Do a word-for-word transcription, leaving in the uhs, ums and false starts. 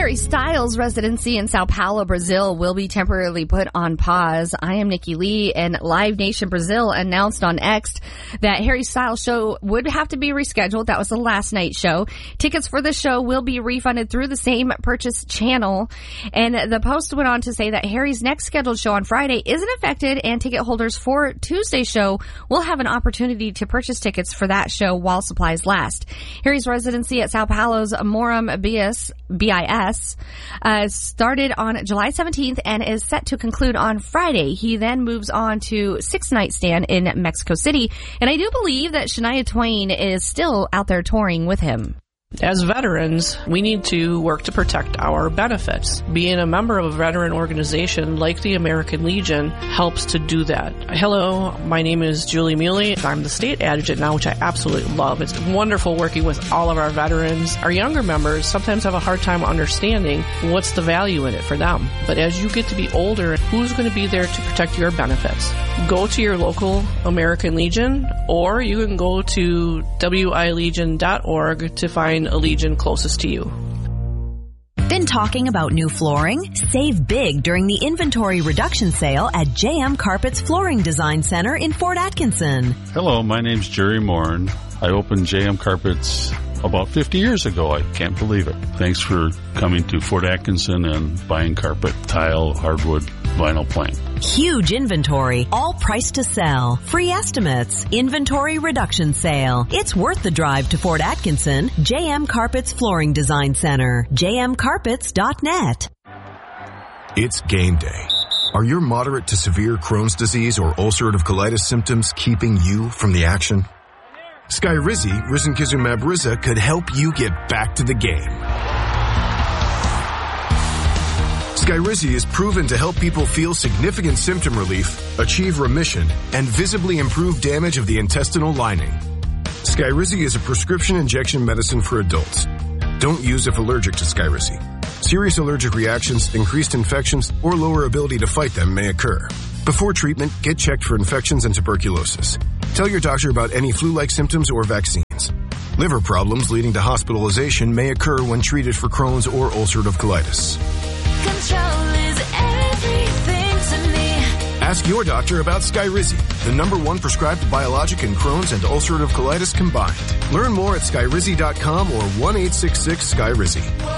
Harry Styles' residency in Sao Paulo, Brazil will be temporarily put on pause. I am Nikki Lee, and Live Nation Brazil announced on X that Harry Styles' show would have to be rescheduled. That was the last night show. Tickets for the show will be refunded through the same purchase channel. And the Post went on to say that Harry's next scheduled show on Friday isn't affected, and ticket holders for Tuesday's show will have an opportunity to purchase tickets for that show while supplies last. Harry's residency at Sao Paulo's Moram B S B I S uh, started on July seventeenth and is set to conclude on Friday. He then moves on to Six Night Stand in Mexico City, and I do believe that Shania Twain is still out there touring with him. As veterans, we need to work to protect our benefits. Being a member of a veteran organization like the American Legion helps to do that. Hello, my name is Julie Muley. I'm the state adjutant now, which I absolutely love. It's wonderful working with all of our veterans. Our younger members sometimes have a hard time understanding what's the value in it for them. But as you get to be older, who's going to be there to protect your benefits? Go to your local American Legion, or you can go to W I legion dot org to find a Legion closest to you. Been talking about new flooring? Save big during the inventory reduction sale at J M Carpet's Flooring Design Center in Fort Atkinson. Hello, my name's Jerry Morin. I opened J M Carpets about fifty years ago. I can't believe it. Thanks for coming to Fort Atkinson and buying carpet, tile, hardwood, vinyl plank. Huge inventory, all priced to sell. Free estimates, inventory reduction sale. It's worth the drive to Fort Atkinson. J M Carpets Flooring Design Center. J M carpets dot net. It's game day. Are your moderate to severe Crohn's disease or ulcerative colitis symptoms keeping you from the action? Skyrizi, risankizumab Riza, could help you get back to the game. Skyrizi is proven to help people feel significant symptom relief, achieve remission, and visibly improve damage of the intestinal lining. Skyrizi is a prescription injection medicine for adults. Don't use if allergic to Skyrizi. Serious allergic reactions, increased infections, or lower ability to fight them may occur. Before treatment, get checked for infections and tuberculosis. Tell your doctor about any flu-like symptoms or vaccines. Liver problems leading to hospitalization may occur when treated for Crohn's or ulcerative colitis. Control is everything to me. Ask your doctor about Skyrizi, the number one prescribed biologic in Crohn's and ulcerative colitis combined. Learn more at skyrizi dot com or one eight six six Skyrizi.